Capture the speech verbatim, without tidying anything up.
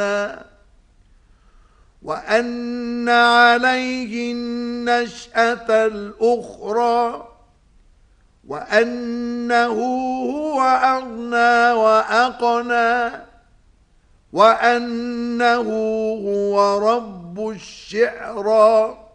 وأن عليه النشأة الأخرى وأنه هو أغنى وأقنى وأنه هو رب الشعرى.